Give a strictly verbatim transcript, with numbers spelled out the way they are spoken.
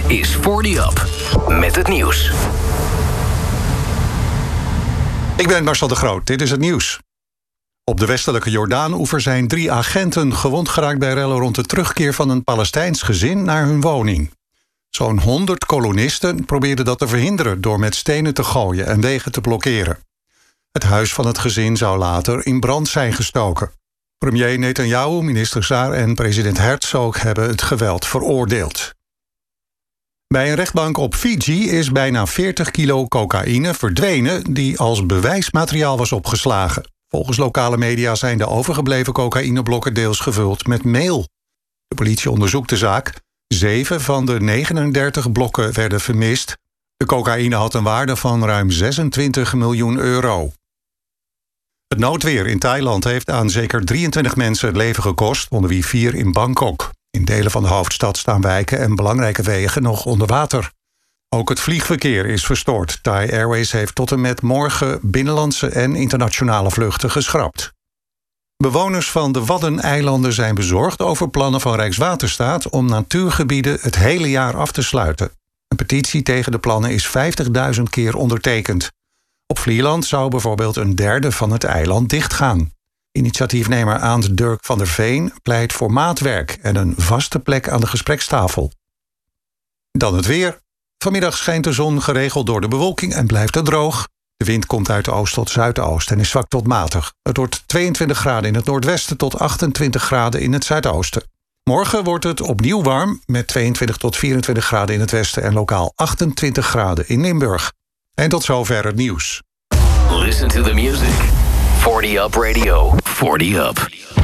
is forty Up met het nieuws. Ik ben Marcel de Groot, dit is het nieuws. Op de westelijke Jordaan-oever zijn drie agenten gewond geraakt bij rellen rond de terugkeer van een Palestijns gezin naar hun woning. Zo'n honderd kolonisten probeerden dat te verhinderen door met stenen te gooien en wegen te blokkeren. Het huis van het gezin zou later in brand zijn gestoken. Premier Netanyahu, minister Saar en president Herzog hebben het geweld veroordeeld. Bij een rechtbank op Fiji is bijna veertig kilo cocaïne verdwenen die als bewijsmateriaal was opgeslagen. Volgens lokale media zijn de overgebleven cocaïneblokken deels gevuld met meel. De politie onderzoekt de zaak. Zeven van de negenendertig blokken werden vermist. De cocaïne had een waarde van ruim zesentwintig miljoen euro. Het noodweer in Thailand heeft aan zeker drieëntwintig mensen het leven gekost, onder wie vier in Bangkok. In delen van de hoofdstad staan wijken en belangrijke wegen nog onder water. Ook het vliegverkeer is verstoord. Thai Airways heeft tot en met morgen binnenlandse en internationale vluchten geschrapt. Bewoners van de Waddeneilanden zijn bezorgd over plannen van Rijkswaterstaat om natuurgebieden het hele jaar af te sluiten. Een petitie tegen de plannen is vijftigduizend keer ondertekend. Op Vlieland zou bijvoorbeeld een derde van het eiland dichtgaan. Initiatiefnemer Aant Dirk van der Veen pleit voor maatwerk en een vaste plek aan de gesprekstafel. Dan het weer. Vanmiddag schijnt de zon geregeld door de bewolking en blijft het droog. De wind komt uit de oost tot zuidoost en is zwak tot matig. Het wordt tweeëntwintig graden in het noordwesten tot achtentwintig graden in het zuidoosten. Morgen wordt het opnieuw warm met tweeëntwintig tot vierentwintig graden in het westen en lokaal achtentwintig graden in Limburg. En tot zover het nieuws. Listen to the music. forty Up Radio. forty Up.